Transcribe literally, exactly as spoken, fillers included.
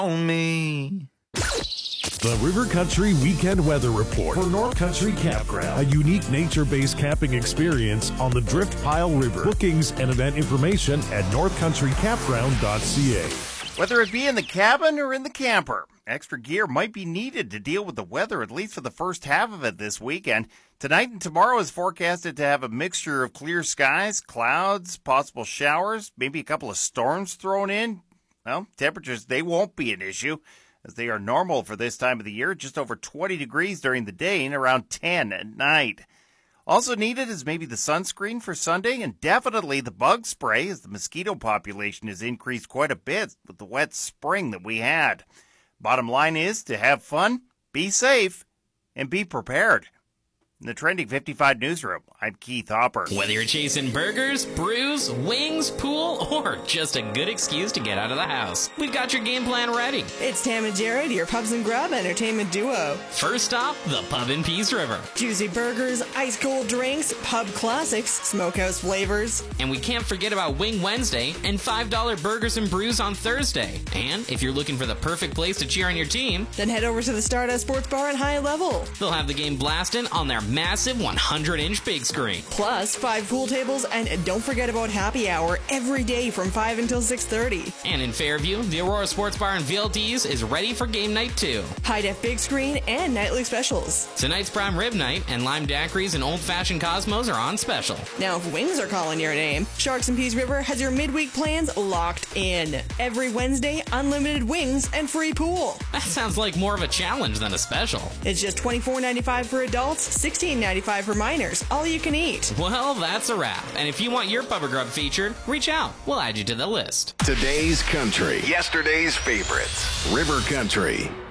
on me. The River Country Weekend Weather Report for North Country Campground, a unique nature-based camping experience on the Drift Pile River. Bookings and event information at north country campground dot c a. Whether it be in the cabin or in the camper, extra gear might be needed to deal with the weather, at least for the first half of it this weekend. Tonight and tomorrow is forecasted to have a mixture of clear skies, clouds, possible showers, maybe a couple of storms thrown in. Well, temperatures, they won't be an issue, as they are normal for this time of the year, just over twenty degrees during the day and around ten at night. Also needed is maybe the sunscreen for Sunday, and definitely the bug spray, as the mosquito population has increased quite a bit with the wet spring that we had. Bottom line is to have fun, be safe, and be prepared. In the Trending fifty-five newsroom, I'm Keith Hopper. Whether you're chasing burgers, brews, wings, pool, or just a good excuse to get out of the house, we've got your game plan ready. It's Tam and Jared, your Pubs and Grub entertainment duo. First stop, the Pub in Peace River. Juicy burgers, ice-cold drinks, pub classics, smokehouse flavors. And we can't forget about Wing Wednesday and five dollar burgers and brews on Thursday. And if you're looking for the perfect place to cheer on your team, then head over to the Stardust Sports Bar at High Level. They'll have the game blasting on their massive one hundred inch big screen. Plus, five pool tables, and don't forget about happy hour every day from five until six thirty. And in Fairview, the Aurora Sports Bar in V L Ds is ready for game night too. High-def big screen and nightly specials. Tonight's prime rib night and lime daiquiris and old-fashioned Cosmos are on special. Now, if wings are calling your name, Sharks and Peace River has your midweek plans locked in. Every Wednesday, unlimited wings and free pool. That sounds like more of a challenge than a special. It's just twenty-four ninety-five for adults, sixteen ninety-five for minors. All you can eat. Well, that's a wrap. And if you want your Pub or Grub featured, reach out. We'll add you to the list. Today's country. Yesterday's favorites. River Country.